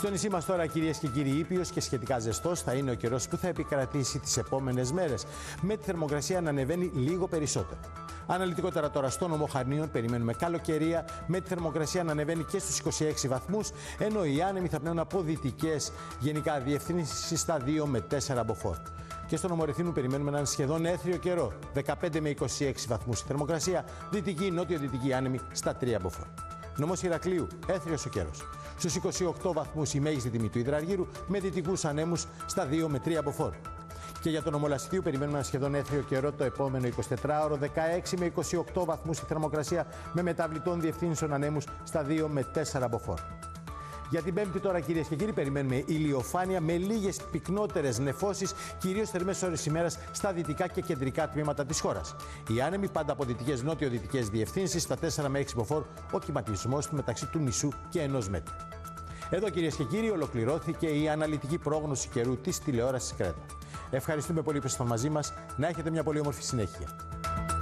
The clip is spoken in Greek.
Στο νησί μας τώρα, κυρίες και κύριοι, ήπιος και σχετικά ζεστός θα είναι ο καιρός που θα επικρατήσει τις επόμενες μέρες, με τη θερμοκρασία να ανεβαίνει λίγο περισσότερο. Αναλυτικότερα τώρα στο νομό Χαρνίων περιμένουμε καλοκαιρία, με τη θερμοκρασία να ανεβαίνει και στους 26 βαθμούς, ενώ οι άνεμοι θα πνέουν από δυτικές γενικά διευθύνσεις στα 2 με 4 μποφόρ. Και στον νομό Ρεθύμνου περιμένουμε έναν σχεδόν έθριο καιρό, 15 με 26 βαθμούς η θερμοκρασία, δυτική, νότιο-δυτική άνεμη στα 3 μποφόρ. Νομός Ηρακλείου, έθριος ο καιρός. Στους 28 βαθμούς η μέγιστη τιμή του υδραργύρου, με δυτικούς ανέμους στα 2 με 3 μποφόρ. Και για τον νομό Λασιθίου περιμένουμε ένα σχεδόν έθριο καιρό το επόμενο 24ωρο, 16 με 28 βαθμούς η θερμοκρασία, με μεταβλητών διευθύνσεων ανέμους στα 2 με 4 μποφόρ. Για την Πέμπτη τώρα, κυρίες και κύριοι, περιμένουμε ηλιοφάνεια με λίγες πυκνότερες νεφώσεις, κυρίως θερμές ώρες ημέρας στα δυτικά και κεντρικά τμήματα της χώρας. Οι άνεμοι πάντα από δυτικές νότιο-δυτικές διευθύνσεις στα 4 με 6 μποφόρ, ο κυματισμός του μεταξύ του μισού και 1 μέτρου. Εδώ, κυρίες και κύριοι, ολοκληρώθηκε η αναλυτική πρόγνωση καιρού της τηλεόρασης Κρέτα. Ευχαριστούμε πολύ που ήσασταν μαζί μας. Να έχετε μια πολύ όμορφη συνέχεια.